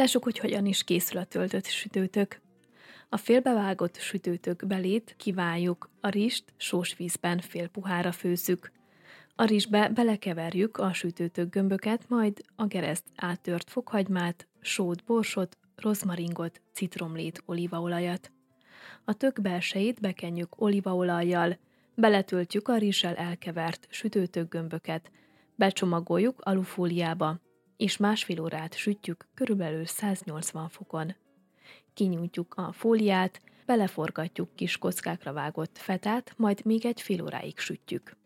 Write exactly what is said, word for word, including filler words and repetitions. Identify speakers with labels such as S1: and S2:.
S1: Lássuk, hogy hogyan is készül a töltött sütőtök. A félbevágott sütőtök belét kiváljuk, a rizst sós vízben fél puhára főzzük. A rizsbe belekeverjük a sütőtök gömböket, majd a gereszt áttört fokhagymát, sót, borsot, rozmaringot, citromlét, olívaolajat. A tök belsejét bekenjük olívaolajjal, beletöltjük a rizssel elkevert sütőtök gömböket, becsomagoljuk alufóliába, és másfél órát sütjük körülbelül száznyolcvan fokon. Kinyújtjuk a fóliát, beleforgatjuk kis kockákra vágott fetát, majd még egy fél óráig sütjük.